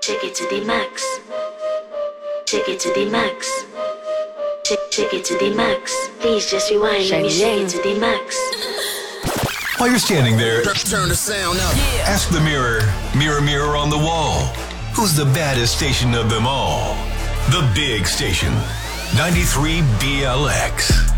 Take it to the max. Take it to the max. Take it to the max. Please just rewind. Let me shake it to the max. While you're standing there, turn the sound up. ask the mirror, mirror, mirror on the wall, who's the baddest station of them all? The Big Station, 93 BLX.